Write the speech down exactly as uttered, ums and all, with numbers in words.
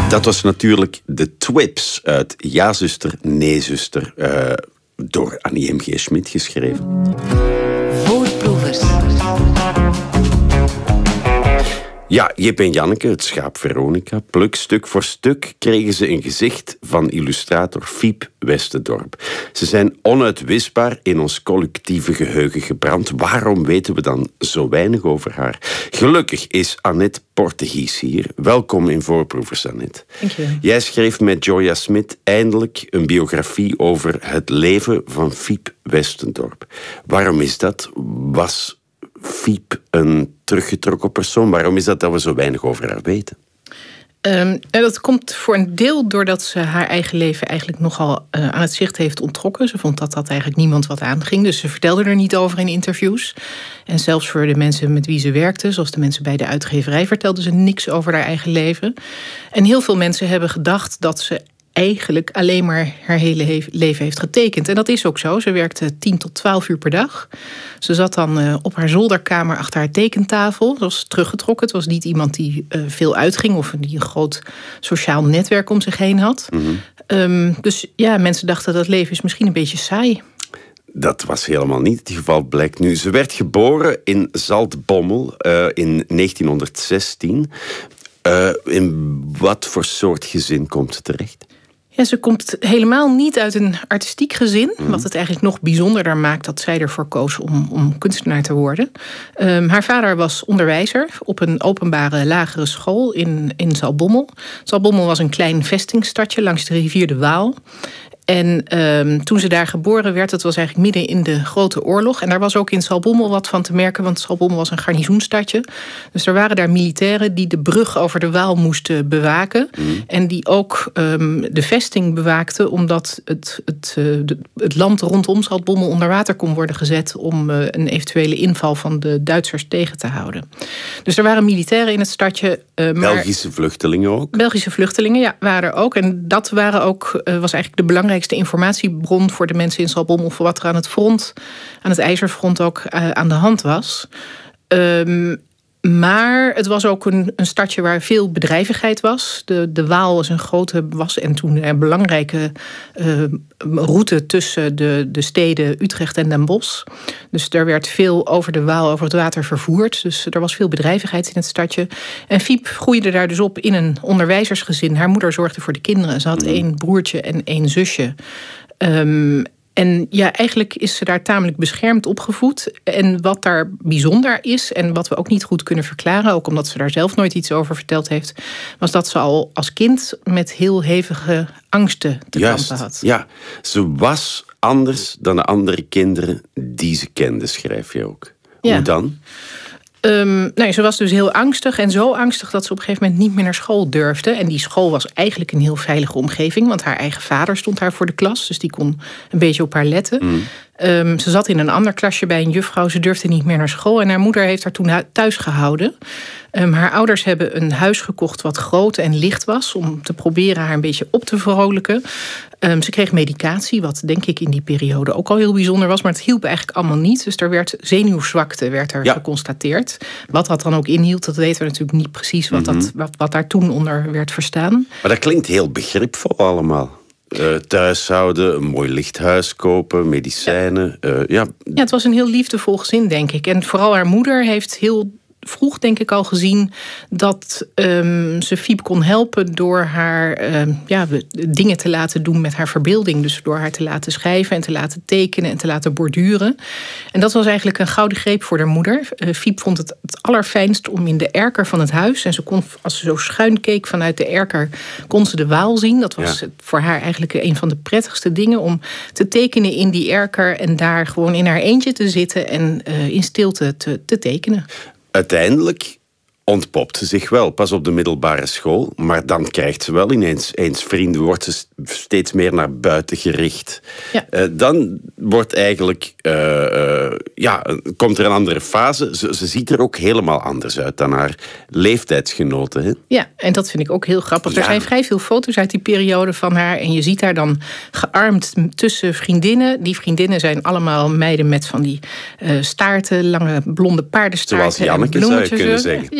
Dat was natuurlijk de Twips uit Ja, zuster, nee, zuster, uh, door Annie M G. Schmid geschreven. Voorproevers. Ja, Jip en Janneke, het schaap Veronica, pluk stuk voor stuk kregen ze een gezicht van illustrator Fiep Westendorp. Ze zijn onuitwisbaar in ons collectieve geheugen gebrand. Waarom weten we dan zo weinig over haar? Gelukkig is Annette Portegies hier. Welkom in Voorproevers, Annette. Dank je wel. Jij schreef met Joya Smit eindelijk een biografie over het leven van Fiep Westendorp. Waarom is dat? Was Fiep een teruggetrokken persoon? Waarom is dat dat we zo weinig over haar weten? Um, dat komt voor een deel doordat ze haar eigen leven eigenlijk nogal uh, aan het zicht heeft onttrokken. Ze vond dat dat eigenlijk niemand wat aanging. Dus ze vertelde er niet over in interviews. En zelfs voor de mensen met wie ze werkte, zoals de mensen bij de uitgeverij, vertelde ze niks over haar eigen leven. En heel veel mensen hebben gedacht dat ze eigenlijk alleen maar haar hele leven heeft getekend. En dat is ook zo. Ze werkte tien tot twaalf uur per dag. Ze zat dan uh, op haar zolderkamer achter haar tekentafel. Ze was teruggetrokken. Het was niet iemand die uh, veel uitging of die een groot sociaal netwerk om zich heen had. Mm-hmm. Um, dus ja, mensen dachten dat het leven is misschien een beetje saai. Dat was helemaal niet het geval, blijkt nu. Ze werd geboren in Zaltbommel uh, in negentienhonderdzestien. Uh, in wat voor soort gezin komt ze terecht? Ja, ze komt helemaal niet uit een artistiek gezin. Mm. Wat het eigenlijk nog bijzonderder maakt dat zij ervoor koos om, om kunstenaar te worden. Um, haar vader was onderwijzer op een openbare lagere school in, in Zaltbommel. Zaltbommel was een klein vestingstadje langs de rivier de Waal. En um, toen ze daar geboren werd, het was eigenlijk midden in de Grote Oorlog. En daar was ook in Zaltbommel wat van te merken, want Zaltbommel was een garnizoenstadje. Dus er waren daar militairen die de brug over de Waal moesten bewaken. Mm. En die ook um, de vesting bewaakten, omdat het, het, uh, de, het land rondom Zaltbommel onder water kon worden gezet om uh, een eventuele inval van de Duitsers tegen te houden. Dus er waren militairen in het stadje. Uh, maar Belgische vluchtelingen ook? Belgische vluchtelingen, ja, waren er ook. En dat waren ook, uh, was eigenlijk de belangrijkste informatiebron voor de mensen in Zaltbommel voor wat er aan het front, aan het IJzerfront ook uh, aan de hand was. Um, maar het was ook een, een stadje waar veel bedrijvigheid was. De, de Waal was een grote, was en toen een belangrijke uh, route tussen de, de steden Utrecht en Den Bosch. Dus er werd veel over de Waal, over het water vervoerd. Dus er was veel bedrijvigheid in het stadje. En Fiep groeide daar dus op in een onderwijzersgezin. Haar moeder zorgde voor de kinderen. Ze had mm. één broertje en één zusje. Um, En ja, eigenlijk is ze daar tamelijk beschermd opgevoed. En wat daar bijzonder is en wat we ook niet goed kunnen verklaren, ook omdat ze daar zelf nooit iets over verteld heeft, was dat ze al als kind met heel hevige angsten te Juist, kampen had. Ja, ze was anders dan de andere kinderen die ze kende, schrijf je ook. Ja. Hoe dan? Um, nee, ze was dus heel angstig en zo angstig dat ze op een gegeven moment niet meer naar school durfde. En die school was eigenlijk een heel veilige omgeving, want haar eigen vader stond haar voor de klas, dus die kon een beetje op haar letten. Mm. Um, ze zat in een ander klasje bij een juffrouw, ze durfde niet meer naar school en haar moeder heeft haar toen thuis gehouden. Um, haar ouders hebben een huis gekocht wat groot en licht was, om te proberen haar een beetje op te vrolijken. Um, ze kreeg medicatie, wat denk ik in die periode ook al heel bijzonder was, maar het hielp eigenlijk allemaal niet. Dus er werd zenuwzwakte werd er ja. geconstateerd. Wat dat dan ook inhield, dat weten we natuurlijk niet precies wat, mm-hmm. dat, wat, wat daar toen onder werd verstaan. Maar dat klinkt heel begripvol allemaal. Uh, thuishouden, een mooi lichthuis kopen, medicijnen. Ja. Uh, ja. ja, het was een heel liefdevol gezin, denk ik. En vooral haar moeder heeft heel vroeg, denk ik, al gezien dat um, ze Fiep kon helpen door haar um, ja, dingen te laten doen met haar verbeelding. Dus door haar te laten schrijven en te laten tekenen en te laten borduren. En dat was eigenlijk een gouden greep voor haar moeder. Uh, Fiep vond het het allerfijnst om in de erker van het huis, en ze kon, als ze zo schuin keek vanuit de erker, kon ze de Waal zien. Dat was ja. voor haar eigenlijk een van de prettigste dingen, om te tekenen in die erker en daar gewoon in haar eentje te zitten en uh, in stilte te, te tekenen. Uiteindelijk ontpopt ze zich wel, pas op de middelbare school. Maar dan krijgt ze wel ineens eens vrienden, wordt ze steeds meer naar buiten gericht. Ja. Uh, dan wordt eigenlijk, uh, uh, ja, komt er een andere fase. Ze, ze ziet er ook helemaal anders uit dan haar leeftijdsgenoten. Hè? Ja, en dat vind ik ook heel grappig. Ja. Er zijn vrij veel foto's uit die periode van haar. En je ziet haar dan gearmd tussen vriendinnen. Die vriendinnen zijn allemaal meiden met van die uh, staarten, lange blonde paardenstaarten. Zoals Janneke, zou je kunnen zeggen.